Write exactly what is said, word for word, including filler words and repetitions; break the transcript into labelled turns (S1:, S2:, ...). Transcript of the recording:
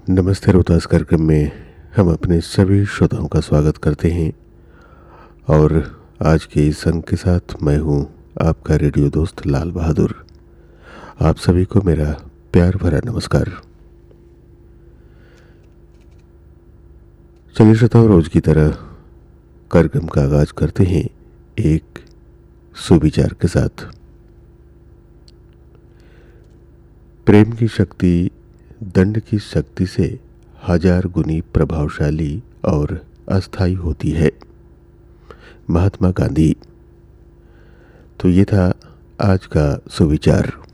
S1: नमस्ते रोहतास कार्यक्रम में हम अपने सभी श्रोताओं का स्वागत करते हैं और आज के इस अंक के साथ मैं हूं आपका रेडियो दोस्त लाल बहादुर। आप सभी को मेरा प्यार भरा नमस्कार। चलिए श्रोताओं, रोज की तरह कार्यक्रम का आगाज करते हैं एक सुविचार के साथ। प्रेम की शक्ति दंड की शक्ति से हजार गुनी प्रभावशाली और अस्थायी होती है। महात्मा गांधी। तो ये था आज का सुविचार।